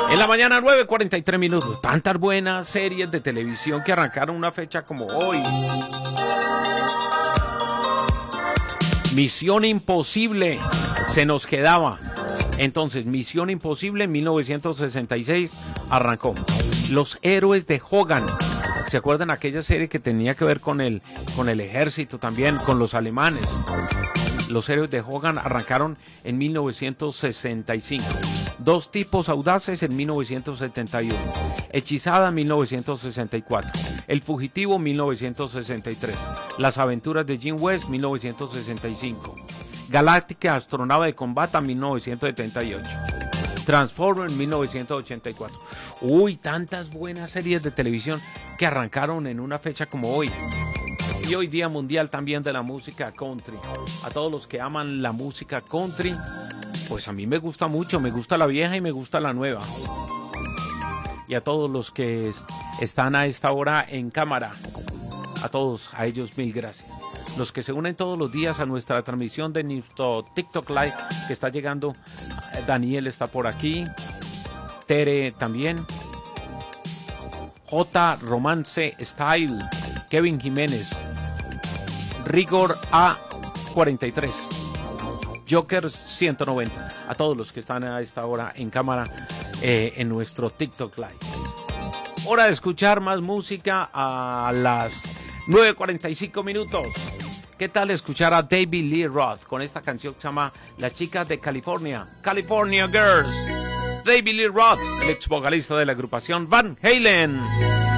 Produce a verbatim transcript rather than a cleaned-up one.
En la mañana, nueve cuarenta y tres minutos. Tantas buenas series de televisión que arrancaron una fecha como hoy. Misión Imposible se nos quedaba. Entonces, Misión Imposible en mil novecientos sesenta y seis arrancó. Los Héroes de Hogan. ¿Se acuerdan aquella serie que tenía que ver con el, con el ejército también, con los alemanes? Los Héroes de Hogan arrancaron en mil novecientos sesenta y cinco. Dos tipos audaces en mil novecientos setenta y uno. Hechizada en mil novecientos sesenta y cuatro. El fugitivo en mil novecientos sesenta y tres. Las aventuras de Jim West en mil novecientos sesenta y cinco. Galáctica astronave de combate en mil novecientos setenta y ocho. Transformers en mil novecientos ochenta y cuatro. Uy, tantas buenas series de televisión que arrancaron en una fecha como hoy. Y hoy día mundial también de la música country. A todos los que aman la música country, pues a mí me gusta mucho, me gusta la vieja y me gusta la nueva. Y a todos los que es, están a esta hora en cámara, a todos, a ellos mil gracias. Los que se unen todos los días a nuestra transmisión de nuestro TikTok Live, que está llegando, Daniel está por aquí, Tere también, J Romance Style, Kevin Jiménez, Rigor A cuarenta y tres, Joker ciento noventa, a todos los que están a esta hora en cámara eh, en nuestro TikTok Live. Hora de escuchar más música a las nueve cuarenta y cinco minutos. ¿Qué tal escuchar a David Lee Roth con esta canción que se llama Las Chicas de California, California Girls? David Lee Roth, el ex vocalista de la agrupación Van Halen.